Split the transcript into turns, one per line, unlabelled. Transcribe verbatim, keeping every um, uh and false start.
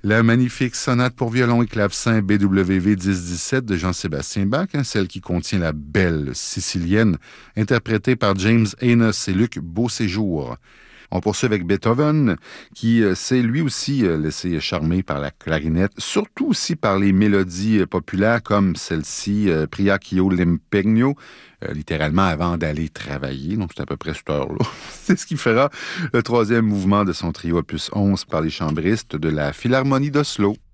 La magnifique sonate pour violon et clavecin B W V dix dix-sept de Jean-Sébastien Bach, hein, celle qui contient la belle sicilienne, interprétée par James Enos et Luc Beauséjour. On poursuit avec Beethoven, qui euh, s'est lui aussi euh, laissé charmer par la clarinette, surtout aussi par les mélodies euh, populaires comme celle-ci, euh, Pria ch'io l'impegno, euh, littéralement avant d'aller travailler, donc c'est à peu près cette heure-là. C'est ce qui fera le troisième mouvement de son trio opus onze par les chambristes de la Philharmonie d'Oslo.